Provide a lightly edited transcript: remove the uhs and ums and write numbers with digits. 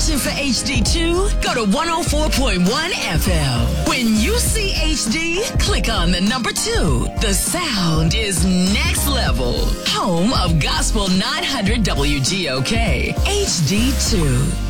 Searching for HD2? Go to 104.1 FM. When you see HD, click on the number 2. The sound is next level. Home of Gospel 900 WGOK. HD2.